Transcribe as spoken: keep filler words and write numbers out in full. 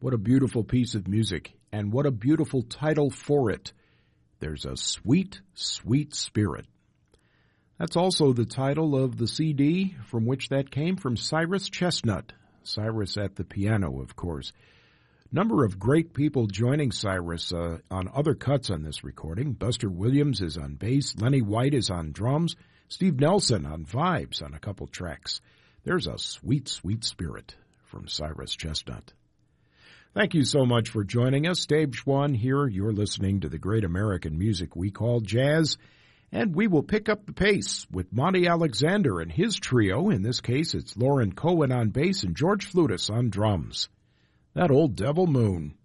What a beautiful piece of music, and what a beautiful title for it. There's a Sweet, Sweet Spirit. That's also the title of the C D from which that came from Cyrus Chestnut. Cyrus at the piano, of course. Number of great people joining Cyrus uh, on other cuts on this recording. Buster Williams is on bass. Lenny White is on drums. Steve Nelson on vibes on a couple tracks. There's a Sweet, Sweet Spirit from Cyrus Chestnut. Thank you so much for joining us. Dave Schwann here. You're listening to the great American music we call jazz. And we will pick up the pace with Monty Alexander and his trio. In this case, it's Lauren Cohen on bass and George Flutis on drums. That Old Devil Moon.